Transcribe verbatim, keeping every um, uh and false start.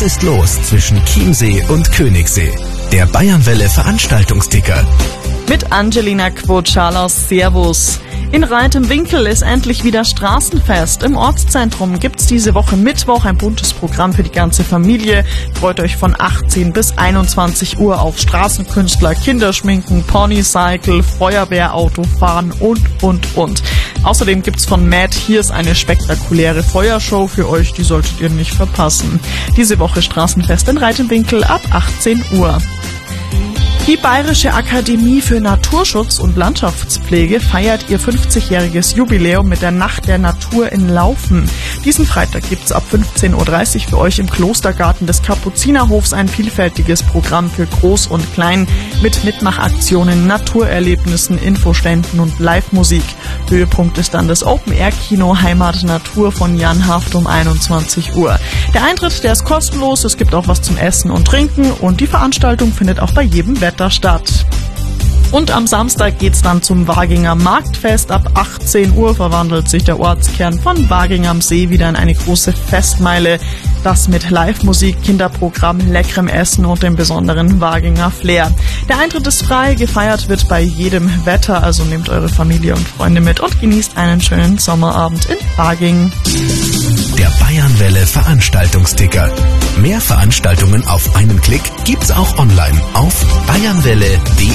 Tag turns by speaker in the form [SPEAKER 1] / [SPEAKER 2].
[SPEAKER 1] Was ist los zwischen Chiemsee und Königssee? Der Bayernwelle Veranstaltungsticker.
[SPEAKER 2] Mit Angelina Quotschalers. Servus. In Reitenwinkel ist endlich wieder Straßenfest. Im Ortszentrum gibt's diese Woche Mittwoch ein buntes Programm für die ganze Familie. Freut euch von achtzehn bis einundzwanzig Uhr auf Straßenkünstler, Kinderschminken, Ponycycle, Feuerwehrautofahren und, und, und. Außerdem gibt's von Matt Hears eine spektakuläre Feuershow für euch, die solltet ihr nicht verpassen. Diese Woche Straßenfest in Reitenwinkel ab achtzehn Uhr. Die Bayerische Akademie für Naturschutz und Landschaftspflege feiert ihr fünfzigjähriges Jubiläum mit der Nacht der Natur in Laufen. Diesen Freitag gibt's ab fünfzehn Uhr dreißig für euch im Klostergarten des Kapuzinerhofs ein vielfältiges Programm für Groß und Klein mit Mitmachaktionen, Naturerlebnissen, Infoständen und Live-Musik. Höhepunkt ist dann das Open-Air-Kino Heimat Natur von Jan Haft um einundzwanzig Uhr. Der Eintritt, der ist kostenlos, es gibt auch was zum Essen und Trinken und die Veranstaltung findet auch bei jedem Wetter statt. Und am Samstag geht's dann zum Waginger Marktfest. Ab achtzehn Uhr verwandelt sich der Ortskern von Waging am See wieder in eine große Festmeile. Das mit Live-Musik, Kinderprogramm, leckerem Essen und dem besonderen Waginger Flair. Der Eintritt ist frei, gefeiert wird bei jedem Wetter, also nehmt eure Familie und Freunde mit und genießt einen schönen Sommerabend in Waging.
[SPEAKER 1] Der Bayernwelle Veranstaltungsticker. Mehr Veranstaltungen auf einen Klick gibt's auch online auf bayernwelle punkt de.